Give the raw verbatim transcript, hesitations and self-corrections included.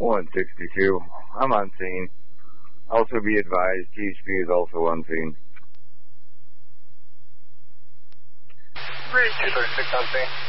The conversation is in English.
one sixty-two. I'm on scene. Also be advised, T H P is also on scene. Bridge two thirty-six on scene.